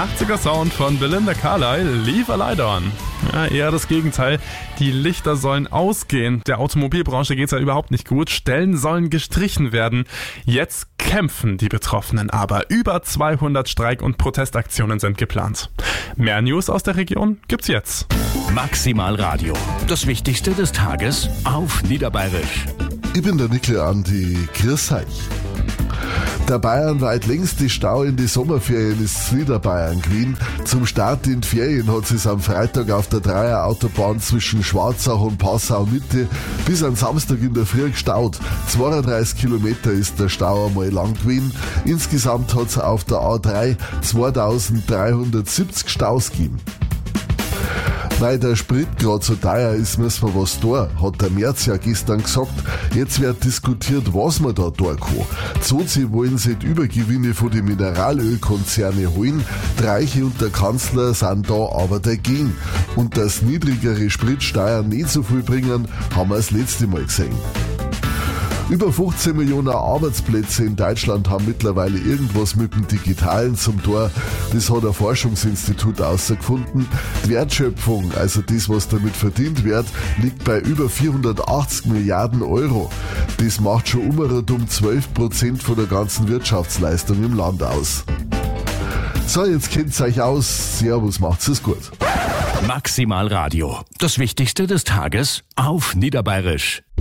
80er Sound von Belinda Carlisle, Leave a Light On. Ja, eher das Gegenteil. Die Lichter sollen ausgehen. Der Automobilbranche geht's ja überhaupt nicht gut. Stellen sollen gestrichen werden. Jetzt kämpfen die Betroffenen aber. Über 200 Streik- und Protestaktionen sind geplant. Mehr News aus der Region gibt's jetzt. Maximal Radio. Das Wichtigste des Tages auf Niederbayerisch. Ich bin der Nickel Andi. Grüß euch. Der bayernweit längste Stau in die Sommerferien ist Niederbayern gewesen. Zum Start in die Ferien hat es am Freitag auf der Dreierautobahn zwischen Schwarzach und Passau Mitte bis am Samstag in der Früh gestaut. 32 Kilometer ist der Stau einmal lang gewesen. Insgesamt hat es auf der A3 2370 Staus gegeben. Weil der Sprit gerade so teuer ist, müssen wir was tun, hat der Merz ja gestern gesagt. Jetzt wird diskutiert, was man da tun kann. Zozi wollen sich die Übergewinne von den Mineralölkonzerne holen. Die Reiche und der Kanzler sind da aber dagegen. Und dass niedrigere Spritsteuern nicht so viel bringen, haben wir das letzte Mal gesehen. Über 15 Millionen Arbeitsplätze in Deutschland haben mittlerweile irgendwas mit dem Digitalen zum Tor. Das hat ein Forschungsinstitut herausgefunden. Die Wertschöpfung, also das, was damit verdient wird, liegt bei über 480 Milliarden Euro. Das macht schon um 12% von der ganzen Wirtschaftsleistung im Land aus. So, jetzt kennt's euch aus. Servus, macht's es gut. Maximal Radio. Das Wichtigste des Tages auf Niederbayerisch.